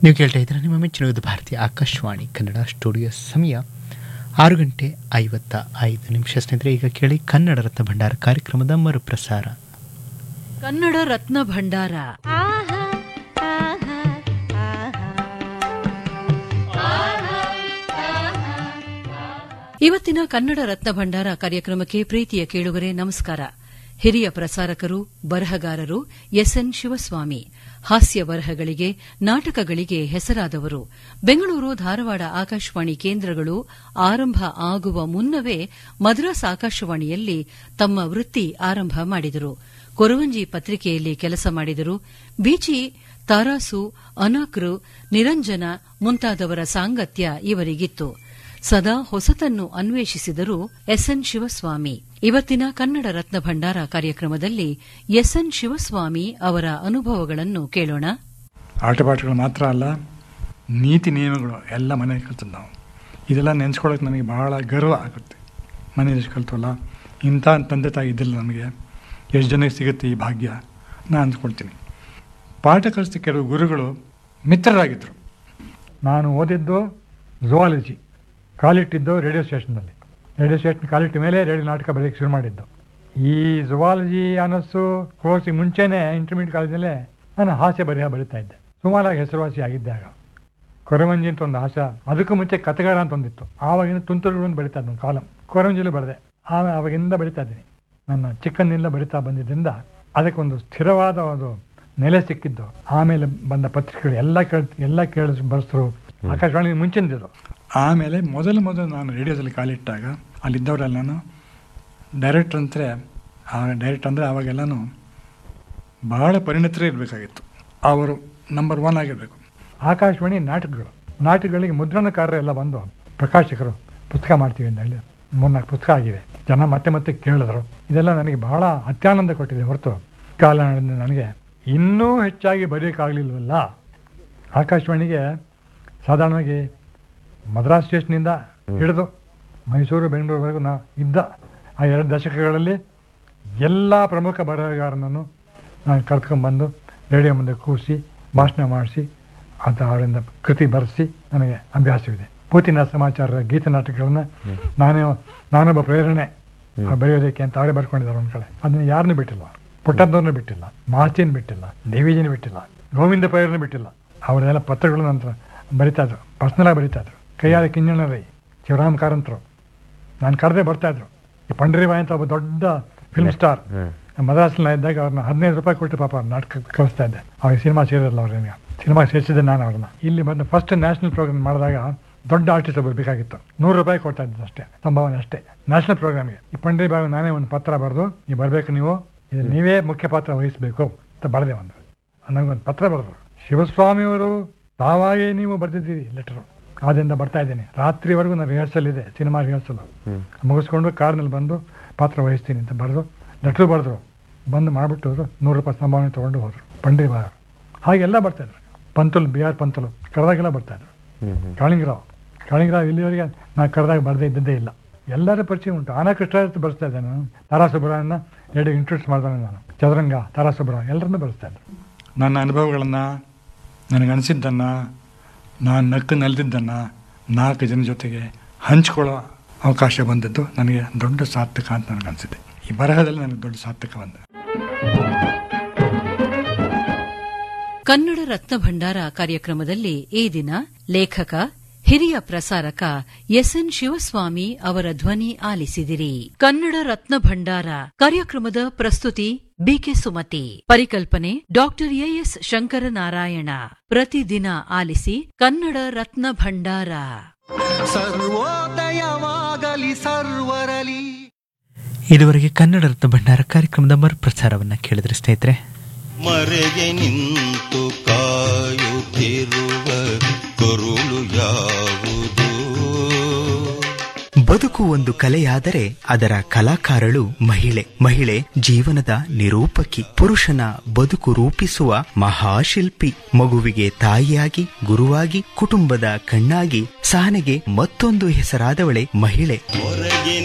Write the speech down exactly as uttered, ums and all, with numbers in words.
ನೀವು ಕೇಳ್ತಾ ಇದ್ದೀರಾ ನಿಮ್ಮ ಮೆಚ್ಚಿನ ಭಾರತೀಯ ಆಕಾಶವಾಣಿ ಕನ್ನಡ ಸ್ಟುಡಿಯೋ ಸಮಯ ಆರು ಗಂಟೆ ಐವತ್ತ ಐದು ನಿಮಿಷ. ಸ್ನೇಹಿತರೆ, ಈಗ ಕೇಳಿ ಕನ್ನಡ ರತ್ನ ಭಂಡಾರ ಕಾರ್ಯಕ್ರಮದ ಮರುಪ್ರಸಾರ. ಕನ್ನಡ ರತ್ನ ಭಂಡಾರ ಇವತ್ತಿನ ಕನ್ನಡ ರತ್ನ ಭಂಡಾರ ಕಾರ್ಯಕ್ರಮಕ್ಕೆ ಪ್ರೀತಿಯ ಕೇಳುಗರೆ ನಮಸ್ಕಾರ. ಹಿರಿಯ ಪ್ರಸಾರಕರು, ಬರಹಗಾರರು ಎಸ್ಎನ್ ಶಿವಸ್ವಾಮಿ. ಹಾಸ್ಯ ಬರಹಗಳಿಗೆ, ನಾಟಕಗಳಿಗೆ ಹೆಸರಾದವರು. ಬೆಂಗಳೂರು, ಧಾರವಾಡ ಆಕಾಶವಾಣಿ ಕೇಂದ್ರಗಳು ಆರಂಭ ಆಗುವ ಮುನ್ನವೇ ಮದ್ರಾಸ್ ಆಕಾಶವಾಣಿಯಲ್ಲಿ ತಮ್ಮ ವೃತ್ತಿ ಆರಂಭ ಮಾಡಿದರು. ಕೊರವಂಜಿ ಪತ್ರಿಕೆಯಲ್ಲಿ ಕೆಲಸ ಮಾಡಿದರು. ಬೀಚಿ, ತಾರಾಸು, ಅನಾಕ್ರು, ನಿರಂಜನ ಮುಂತಾದವರ ಸಾಂಗತ್ಯ ಇವರಿಗಿತ್ತು. ಸದಾ ಹೊಸತನ್ನು ಅನ್ವೇಷಿಸಿದರು ಎಸ್ಎನ್ ಶಿವಸ್ವಾಮಿ. ಇವತ್ತಿನ ಕನ್ನಡ ರತ್ನ ಭಂಡಾರ ಕಾರ್ಯಕ್ರಮದಲ್ಲಿ ಎಸ್ಎನ್ ಶಿವಸ್ವಾಮಿ ಅವರ ಅನುಭವಗಳನ್ನು ಕೇಳೋಣ. ಆಟಪಾಠಗಳು ಮಾತ್ರ ಅಲ್ಲ, ನೀತಿ ನಿಯಮಗಳು ಎಲ್ಲ ಮನೆಯಲ್ಲಿ ಕಲ್ತದ್ದು ನಾವು. ಇದೆಲ್ಲ ನೆನೆಸ್ಕೊಳ್ಳೋಕೆ ನನಗೆ ಬಹಳ ಗರ್ವ ಆಗುತ್ತೆ. ಮನೆಯಲ್ಲಿ ಕಲ್ತವಲ್ಲ, ಇಂಥ ತಂದೆ ತಾಯಿ ಇದ್ದಿಲ್ಲ ನಮಗೆ, ಎಷ್ಟು ಜನಕ್ಕೆ ಸಿಗುತ್ತೆ ಈ ಭಾಗ್ಯ ನಾನು ಅಂದ್ಕೊಳ್ತೀನಿ. ಪಾಠ ಕಲಿಸಿದ ಕೆಲವು ಗುರುಗಳು ಮಿತ್ರರಾಗಿದ್ದರು. ನಾನು ಓದಿದ್ದು ಝುವಾಲಜಿ, ಕಾಲಿಟ್ಟಿದ್ದು ರೇಡಿಯೋ ಸ್ಟೇಷನ್ನಲ್ಲಿ. ರೇಡಿಯೋ ಸ್ಟೇಷನ್ ಕಾಲಿಟ್ಟ ಮೇಲೆ ರೇಡಿಯೋ ನಾಟಕ ಬರೆಯೋಕ್ಕೆ ಶುರು ಮಾಡಿದ್ದು. ಈ ಝುವಾಲಜಿ ಅನ್ನಿಸು ಕೋರ್ಸಿಗೆ ಮುಂಚೆನೇ ಇಂಟರ್ಮೀಡಿಯೇಟ್ ಕಾಲೇಜಲ್ಲೇ ನಾನು ಹಾಸ್ಯ ಬರೆಯ ಬರೀತಾ ಇದ್ದೆ. ಸುಮಾರಾಗಿ ಹೆಸರುವಾಸಿ ಆಗಿದ್ದೆ ಆಗ. ಕೊರವಂಜಿ ಅಂತ ಒಂದು ಹಾಸ್ಯ, ಅದಕ್ಕೂ ಮುಂಚೆ ಕಥೆಗಾರ ಅಂತ ಒಂದಿತ್ತು. ಆವಾಗಿನ ತುಂತುರುಗಳು ಅಂತ ಬರಿತಾ ಇದ್ದು ಒಂದು ಕಾಲಂ, ಕೊರವಂಜಿಲೂ ಬರೆದೆ. ಆಮೇಲೆ ಆವಾಗಿಂದ ಬರಿತಾ ಇದ್ದೀನಿ. ನನ್ನ ಚಿಕ್ಕಂದಿನಿಂದ ಬರಿತಾ ಬಂದಿದ್ದರಿಂದ ಅದಕ್ಕೊಂದು ಸ್ಥಿರವಾದ ಒಂದು ನೆಲೆ ಸಿಕ್ಕಿದ್ದು. ಆಮೇಲೆ ಬಂದ ಪತ್ರಿಕೆಗಳು ಎಲ್ಲ ಕೇಳ ಎಲ್ಲ ಕೇಳಿಸ್ ಬರೆಸರು, ಆಕಾಶವಾಣಿ ಮುಂಚಿನದಿದ್ರು. ಆಮೇಲೆ ಮೊದಲು ಮೊದಲು ನಾನು ರೇಡಿಯೋದಲ್ಲಿ ಕಾಲಿಟ್ಟಾಗ ಅಲ್ಲಿದ್ದವರೆಲ್ಲ ನಾನು ಡೈರೆಕ್ಟ್ರ್ ಅಂದರೆ ಆ ಡೈರೆಕ್ಟ್ ಅಂದರೆ ಆವಾಗೆಲ್ಲನೂ ಭಾಳ ಪರಿಣಿತರೇ ಇರಬೇಕಾಗಿತ್ತು. ಅವರು ನಂಬರ್ ಒನ್ ಆಗಿರಬೇಕು. ಆಕಾಶವಾಣಿ ನಾಟಕಗಳು ನಾಟಕಗಳಿಗೆ ಮುದ್ರಣಕಾರರು ಎಲ್ಲ ಬಂದು ಪ್ರಕಾಶಕರು ಪುಸ್ತಕ ಮಾಡ್ತೀವಿ ಅಂತ ಹೇಳಿ ಮೂರ್ನಾಲ್ಕು ಪುಸ್ತಕ ಆಗಿವೆ. ಜನ ಮತ್ತೆ ಮತ್ತೆ ಕೇಳಿದ್ರು. ಇದೆಲ್ಲ ನನಗೆ ಬಹಳ ಅತ್ಯಾನಂದ ಕೊಟ್ಟಿದೆ. ಹೊರತು ಕಾಲ ನನಗೆ ಇನ್ನೂ ಹೆಚ್ಚಾಗಿ ಬರೆಯೋಕ್ಕಾಗಲಿಲ್ವಲ್ಲ. ಆಕಾಶವಾಣಿಗೆ ಸಾಧಾರಣವಾಗಿ ಮದ್ರಾಸ್ ಸ್ಟೇಷನಿಂದ ಹಿಡಿದು ಮೈಸೂರು, ಬೆಂಗಳೂರುವರೆಗೂ ನಾ ಇದ್ದ ಆ ಎರಡು ದಶಕಗಳಲ್ಲಿ ಎಲ್ಲ ಪ್ರಮುಖ ಬರಹಗಾರನನ್ನು ನಾನು ಕರ್ಕೊಂಡ್ಬಂದು ರೇಡಿಯೋ ಮುಂದೆ ಕೂರಿಸಿ ಭಾಷಣ ಮಾಡಿಸಿ ಅಂತ ಅವರಿಂದ ಕೃತಿ ಬರೆಸಿ ನನಗೆ ಅಭ್ಯಾಸವಿದೆ. ಪೂತಿನ ಸಮಾಚಾರ ಗೀತ ನಾಟಕಗಳನ್ನ ನಾನೇ ನಾನೊಬ್ಬ ಪ್ರೇರಣೆ ಬರೆಯೋದಕ್ಕೆ ಅಂತ ಅವರೇ ಬರ್ಕೊಂಡಿದ್ದಾರೆ ಒಂದು ಕಡೆ. ಅದನ್ನು ಯಾರನ್ನೂ ಬಿಟ್ಟಿಲ್ಲ. ಪುಟ್ಟದ್ದವ್ರನ್ನೂ ಬಿಟ್ಟಿಲ್ಲ, ಮಾಚಿನ ಬಿಟ್ಟಿಲ್ಲ, ದೇವಿಜಿನ ಬಿಟ್ಟಿಲ್ಲ, ಗೋವಿಂದ ಪೈರನ್ನು ಬಿಟ್ಟಿಲ್ಲ. ಅವರೆಲ್ಲ ಪತ್ರಗಳು ನಂತರ ಬರಿತಾಯಿದ್ರು, ಪರ್ಸ್ನಲಾಗಿ ಬರಿತಾಯಿದ್ರು. ಕೈಯಾದ ಕಿಂಜಣ್ಣ ರೈ, ಶಿವರಾಮ್ ಕಾರಂತರು ನಾನು ಕರೆದೇ ಬರ್ತಾಯಿದ್ರು. ಈ ಪಂಡರಿಬಾಯಿ ಅಂತ ಒಬ್ಬ ದೊಡ್ಡ ಫಿಲ್ಮ್ ಸ್ಟಾರ್ ಮದ್ರಾಸ್ನ ಇದ್ದಾಗ ಅವ್ರನ್ನ ಹದಿನೈದು ರೂಪಾಯಿ ಕೊಟ್ಟು ಪಾಪ ನಾಟಕ ಕಳಿಸ್ತಾ ಇದ್ದೆ. ಅವ್ರಿಗೆ ಸಿನಿಮಾ ಸೇರಿರಲ್ಲ ಅವ್ರಿಗೆ, ಸಿನಿಮಾ ಸೇರಿಸಿದ್ದೆ ನಾನು ಅವ್ರನ್ನ. ಇಲ್ಲಿ ಬಂದು ಫಸ್ಟ್ ನ್ಯಾಷನಲ್ ಪ್ರೋಗ್ರಾಮ್ ಮಾಡಿದಾಗ ದೊಡ್ಡ ಆರ್ಟಿಸ್ಟ್ ಒಬ್ಬರು ಬೇಕಾಗಿತ್ತು. ನೂರು ರೂಪಾಯಿ ಕೊಡ್ತಾ ಇದ್ದು ಅಷ್ಟೇ, ಸಂಭಾವನೆ ಅಷ್ಟೇ ನ್ಯಾಷನಲ್ ಪ್ರೋಗ್ರಾಮ್ಗೆ. ಈ ಪಂಡರಿಬಾಯಿ ನಾನೇ ಒಂದು ಪತ್ರ ಬರೆದು, ನೀವು ಬರಬೇಕು, ನೀವು ಇದು ನೀವೇ ಮುಖ್ಯ ಪಾತ್ರ ವಹಿಸಬೇಕು ಅಂತ ಬರೆದೆ. ಒಂದು ನನಗೊಂದು ಪತ್ರ ಬರೆದ್ರು. ಶಿವಸ್ವಾಮಿಯವರು ತಾವಾಗೇ ನೀವು ಬರೆದಿದ್ದೀರಿ ಲೆಟರು, ಆದ್ದರಿಂದ ಬರ್ತಾ ಇದ್ದೀನಿ. ರಾತ್ರಿವರೆಗೂ ನಾನು ರಿಹರ್ಸಲ್ ಇದೆ, ಸಿನಿಮಾ ರಿಹರ್ಸಲ್ ಮುಗಿಸ್ಕೊಂಡು ಕಾರ್ನಲ್ಲಿ ಬಂದು ಪಾತ್ರ ವಹಿಸ್ತೀನಿ ಅಂತ ಬರೆದು ಲೆಟ್ರು ಬರೆದ್ರು. ಬಂದು ಮಾಡಿಬಿಟ್ಟು ಹೋದ್ರು. ನೂರು ರೂಪಾಯಿ ಸಂಭಾವನೆ ತೊಗೊಂಡು ಹೋದರು ಪಂಡರಿಬಾಯಿ. ಹಾಗೆಲ್ಲ ಬರ್ತಾಯಿದ್ರು. Pantulu, B R Pantulu ಕರೆದಾಗೆಲ್ಲ ಬರ್ತಾಯಿದ್ರು. ಕಾಳಿಂಗರಾವ್ ಕಾಳಿಂಗರಾವ್ ಇಲ್ಲಿವರೆಗೆ ನಾನು ಕರೆದಾಗ ಬರದೇ ಇದ್ದದ್ದೇ ಇಲ್ಲ. ಎಲ್ಲರ ಪರಿಚಯ ಉಂಟು. ಆನಾ ಕೃಷ್ಣ ಬರೆಸ್ತಾ ಇದ್ದೆ ನಾನು. ತಾರಾಸುಬ್ರಹ್ಮಣ್ಯನ ಎರಡು ಇಂಟ್ರೊಡ್ಯೂಸ್ ಮಾಡಿದೆ ನಾನು. ಚದುರಂಗ, ತಾರಾಸುಬ್ರಹ್ಮಣ್ಯ ಎಲ್ಲರನ್ನೂ ಬರೆಸ್ತಾ ಇದ್ದರು. ನನ್ನ ಅನುಭವಗಳನ್ನು, ನನಗನ್ಸಿದ್ದನ್ನು, ನಾನು ನಕ್ಕು ನಲಿದಿದ್ದನ್ನು ನಾಲ್ಕು ಜನ ಜೊತೆಗೆ ಹಂಚ್ಕೊಳ್ಳೋ ಅವಕಾಶ ಬಂದದ್ದು ನನಗೆ ದೊಡ್ಡ ಸಾರ್ಥಕ ಅಂತ ನನಗನ್ಸಿದೆ. ಈ ಬರಹದಲ್ಲಿ ನನಗೆ ದೊಡ್ಡ ಸಾರ್ಥಕ ಬಂದ. ಕನ್ನಡ ರತ್ನ ಭಂಡಾರ ಕಾರ್ಯಕ್ರಮದಲ್ಲಿ ಈ ದಿನ ಲೇಖಕ, ಹಿರಿಯ ಪ್ರಸಾರಕ ಎಸ್ಎನ್ ಶಿವಸ್ವಾಮಿ ಅವರ ಧ್ವನಿ ಆಲಿಸಿದಿರಿ. ಕನ್ನಡ ರತ್ನ ಭಂಡಾರ ಕಾರ್ಯಕ್ರಮದ ಪ್ರಸ್ತುತಿ ಬಿಕೆ ಸುಮತಿ. ಪರಿಕಲ್ಪನೆ ಡಾಕ್ಟರ್ ಎಎಸ್ ಶಂಕರನಾರಾಯಣ. ಪ್ರತಿದಿನ ಆಲಿಸಿ ಕನ್ನಡ ರತ್ನ ಭಂಡಾರ. ಸರ್ವೋದಯವಾಗಲಿ ಸರ್ವರಲಿ. ಇದುವರೆಗೆ ಕನ್ನಡ ರತ್ನ ಭಂಡಾರ ಕಾರ್ಯಕ್ರಮದ ಮರುಪ್ರಸಾರವನ್ನು ಕೇಳಿದ್ರೆ ಸ್ನೇಹಿತರೆ. ಮರೆಗೆ ನಿಂತು ಕಾಯುತ್ತಿರುವ ಕರುಳು ಯಾವುದು? ಬದುಕು ಒಂದು ಕಲೆಯಾದರೆ ಅದರ ಕಲಾಕಾರಳು ಮಹಿಳೆ. ಮಹಿಳೆ ಜೀವನದ ನಿರೂಪಕಿ, ಪುರುಷನ ಬದುಕು ರೂಪಿಸುವ ಮಹಾಶಿಲ್ಪಿ. ಮಗುವಿಗೆ ತಾಯಿಯಾಗಿ, ಗುರುವಾಗಿ, ಕುಟುಂಬದ ಕಣ್ಣಾಗಿ, ಸಹನೆಗೆ ಮತ್ತೊಂದು ಹೆಸರಾದವಳೆ ಮಹಿಳೆ.